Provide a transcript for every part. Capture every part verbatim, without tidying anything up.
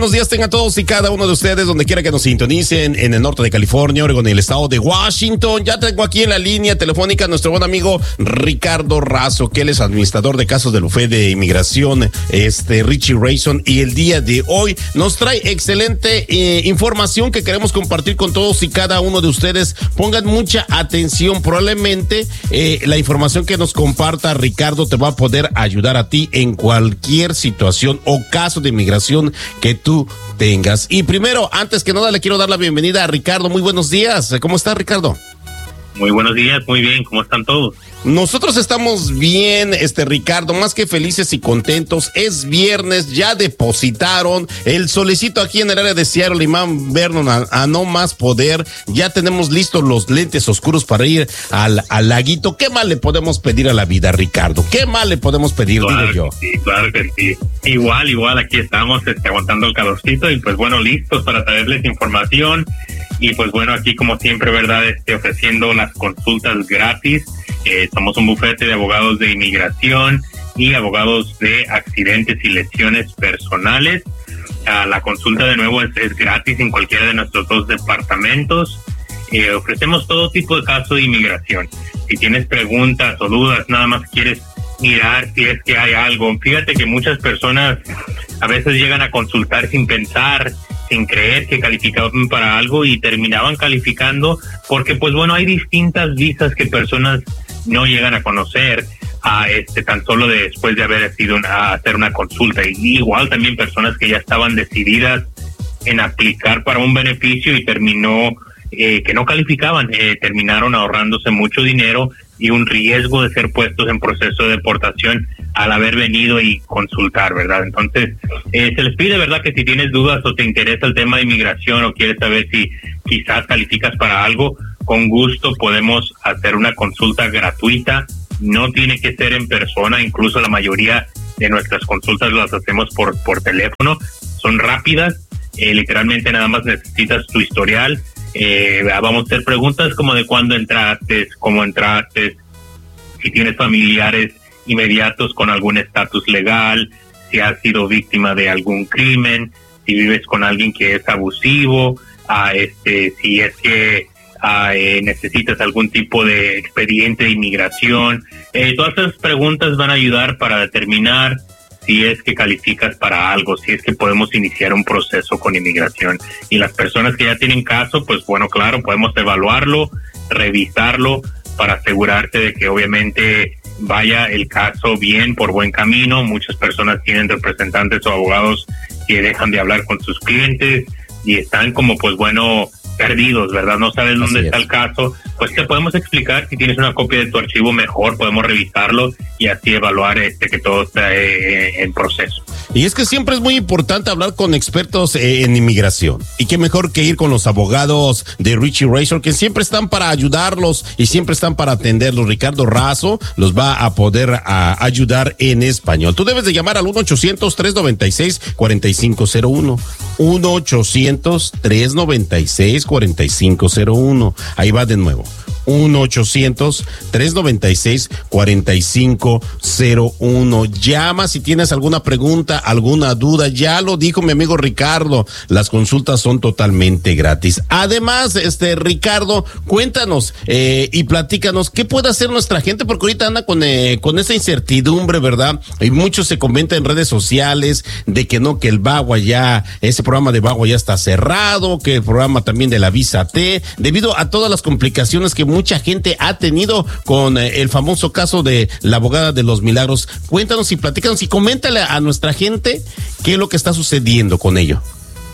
Buenos días tengan todos y cada uno de ustedes, donde quiera que nos sintonicen, en el norte de California, Oregon, en el estado de Washington. Ya tengo aquí en la línea telefónica a nuestro buen amigo Ricardo Razo, que él es administrador de casos del bufete de inmigración, este Richie Rayson, y el día de hoy nos trae excelente eh, información que queremos compartir con todos y cada uno de ustedes. Pongan mucha atención, probablemente eh, la información que nos comparta Ricardo te va a poder ayudar a ti en cualquier situación o caso de inmigración que tú tengas. Y primero, antes que nada, le quiero dar la bienvenida a Ricardo. Muy buenos días. ¿Cómo está, Ricardo? Muy buenos días, muy bien. ¿Cómo están todos? Nosotros estamos bien, este Ricardo, más que felices y contentos. Es viernes, ya depositaron el solecito aquí en el área de Seattle y Mount Vernon a, a no más poder. Ya tenemos listos los lentes oscuros para ir al, al laguito. ¿Qué más le podemos pedir a la vida, Ricardo? ¿Qué más le podemos pedir, claro digo yo? Sí, claro que sí. Igual, igual, aquí estamos este, aguantando el calorcito y pues bueno, listos para traerles información. Y pues bueno, aquí como siempre, ¿verdad? Este, ofreciendo las consultas gratis. Eh, somos un bufete de abogados de inmigración y abogados de accidentes y lesiones personales. Uh, la consulta de nuevo es, es gratis en cualquiera de nuestros dos departamentos. Eh, ofrecemos todo tipo de casos de inmigración. Si tienes preguntas o dudas, nada más quieres mirar si es que hay algo. Fíjate que muchas personas a veces llegan a consultar sin pensar, sin creer que calificaban para algo y terminaban calificando porque, pues bueno, hay distintas visas que personas no llegan a conocer a este tan solo después de haber sido una, a hacer una consulta. Y igual también personas que ya estaban decididas en aplicar para un beneficio y terminó eh, que no calificaban, eh, terminaron ahorrándose mucho dinero y un riesgo de ser puestos en proceso de deportación al haber venido y consultar, ¿verdad? Entonces, eh, se les pide, ¿verdad?, que si tienes dudas o te interesa el tema de inmigración o quieres saber si quizás calificas para algo, con gusto podemos hacer una consulta gratuita. No tiene que ser en persona, incluso la mayoría de nuestras consultas las hacemos por, por teléfono. Son rápidas, eh, literalmente nada más necesitas tu historial. Eh, vamos a hacer preguntas como de cuándo entraste, cómo entraste, si tienes familiares inmediatos con algún estatus legal, si has sido víctima de algún crimen, si vives con alguien que es abusivo, uh, este, si es que uh, eh, necesitas algún tipo de expediente de inmigración. Eh, todas esas preguntas van a ayudar para determinar si es que calificas para algo, si es que podemos iniciar un proceso con inmigración. Y las personas que ya tienen caso, pues bueno, claro, podemos evaluarlo, revisarlo para asegurarte de que obviamente vaya el caso bien, por buen camino. Muchas personas tienen representantes o abogados que dejan de hablar con sus clientes y están como, pues bueno, perdidos, ¿verdad? No sabes dónde está el caso. Pues te podemos explicar. Si tienes una copia de tu archivo, mejor, podemos revisarlo y así evaluar este que todo está eh, en proceso. Y es que siempre es muy importante hablar con expertos eh, en inmigración. Y qué mejor que ir con los abogados de Richie Rayson, que siempre están para ayudarlos y siempre están para atenderlos. Ricardo Razo los va a poder a, ayudar en español. Tú debes de llamar al uno ochocientos, tres noventa y seis, cuarenta y cinco cero uno. uno ochocientos, tres noventa y seis, cuarenta y cinco cero uno. Ahí va de nuevo. uno ochocientos, tres noventa y seis, cuarenta y cinco cero uno. Llama si tienes alguna pregunta, alguna duda. Ya lo dijo mi amigo Ricardo, las consultas son totalmente gratis. Además, este Ricardo, cuéntanos eh, y platícanos qué puede hacer nuestra gente, porque ahorita anda con, eh, con esa incertidumbre, ¿verdad? Y mucho se comenta en redes sociales de que no, que el Bagua ya, ese programa de Bagua ya está cerrado, que el programa también de la Visa T, debido a todas las complicaciones que mucha gente ha tenido con eh, el famoso caso de la abogada de los milagros. Cuéntanos y platícanos y coméntale a nuestra gente qué es lo que está sucediendo con ello.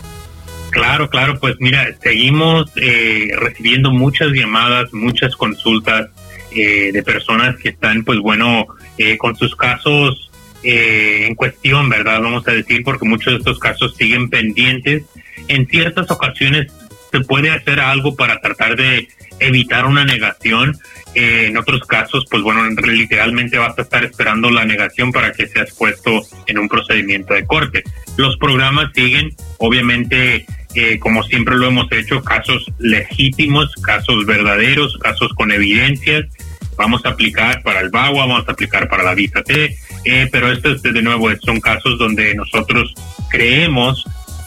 Claro, claro, pues mira, seguimos eh, recibiendo muchas llamadas, muchas consultas eh, de personas que están, pues bueno, eh, con sus casos eh, en cuestión, ¿verdad? Vamos a decir, porque muchos de estos casos siguen pendientes. En ciertas ocasiones se puede hacer algo para tratar de evitar una negación. Eh, en otros casos, pues bueno, literalmente vas a estar esperando la negación para que seas puesto en un procedimiento de corte. Los programas siguen, obviamente, eh, como siempre lo hemos hecho, casos legítimos, casos verdaderos, casos con evidencias. Vamos a aplicar para el Bagua, vamos a aplicar para la Visa T, eh, pero estos, de nuevo, son casos donde nosotros creemos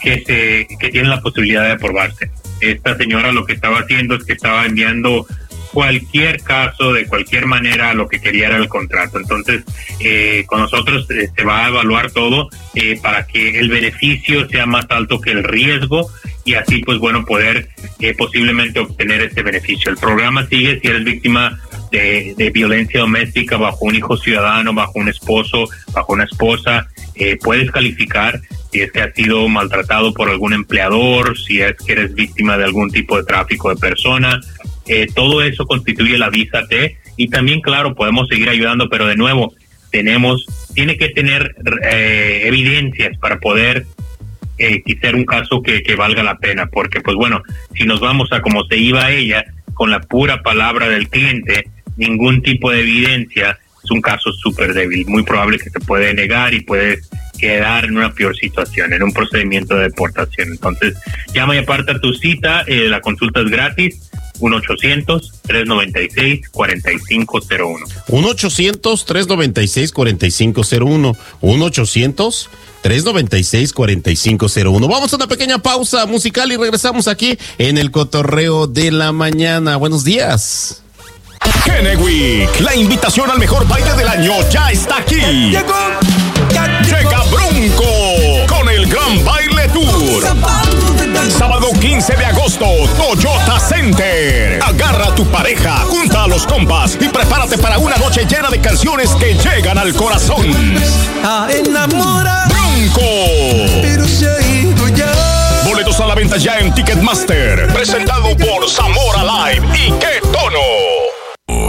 que se que tienen la posibilidad de aprobarse. Esta señora lo que estaba haciendo es que estaba enviando cualquier caso de cualquier manera lo que quería era el contrato. Entonces eh, con nosotros eh, se va a evaluar todo eh, para que el beneficio sea más alto que el riesgo y así pues bueno poder eh, posiblemente obtener este beneficio. El programa sigue si eres víctima de, de violencia doméstica bajo un hijo ciudadano, bajo un esposo, bajo una esposa, eh, puedes calificar si es que has sido maltratado por algún empleador, si es que eres víctima de algún tipo de tráfico de personas. Eh, todo eso constituye la visa T y también, claro, podemos seguir ayudando, pero de nuevo, tenemos, tiene que tener eh, evidencias para poder eh, ser un caso que, que valga la pena, porque pues bueno, si nos vamos a como se iba ella, con la pura palabra del cliente, ningún tipo de evidencia, es un caso súper débil, muy probable que se puede negar y puede quedar en una peor situación, en un procedimiento de deportación. Entonces, llama y aparta tu cita, eh, la consulta es gratis, uno ochocientos, tres noventa y seis, cuarenta y cinco cero uno. uno ochocientos, tres noventa y seis, cuarenta y cinco cero uno. uno ochocientos, tres noventa y seis, cuarenta y cinco cero uno. Vamos a una pequeña pausa musical y regresamos aquí en el Cotorreo de la Mañana. Buenos días. Kennewick, la invitación al mejor baile del año ya está aquí. Llegó, ya llega Bronco con el Gran Baile Tour. Sábado quince de agosto, Toyota Center. Agarra a tu pareja, junta a los compas y prepárate para una noche llena de canciones que llegan al corazón. A enamorar. Bronco. Pero se ha ido ya. Boletos a la venta ya en Ticketmaster. Presentado por Zamora Live y que